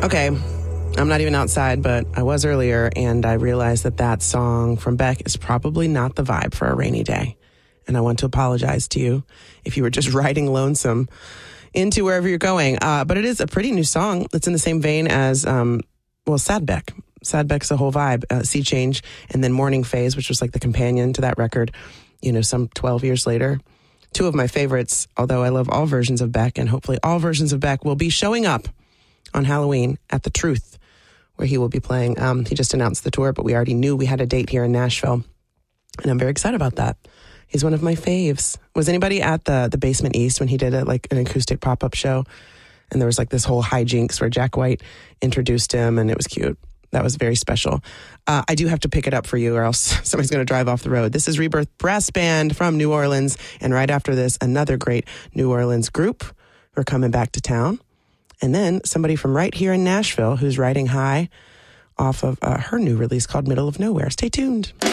Okay, I'm not even outside, but I was earlier, and I realized that song from Beck is probably not the vibe for a rainy day. And I want to apologize to you if you were just riding lonesome into wherever you're going. But it is a pretty new song. It's in the same vein as, Sad Beck. Sad Beck's a whole vibe. Sea Change, and then Morning Phase, which was like the companion to that record, some 12 years later. Two of my favorites, although I love all versions of Beck, and hopefully all versions of Beck will be showing up on Halloween at The Truth, where he will be playing. He just announced the tour, but we already knew we had a date here in Nashville, and I'm very excited about that. He's one of my faves. Was anybody at the Basement East when he did an acoustic pop-up show? And there was this whole hijinks where Jack White introduced him, and it was cute. That was very special. I do have to pick it up for you, or else somebody's going to drive off the road. This is Rebirth Brass Band from New Orleans, and right after this, another great New Orleans group who are coming back to town. And then somebody from right here in Nashville who's riding high off of her new release called Middle of Nowhere. Stay tuned.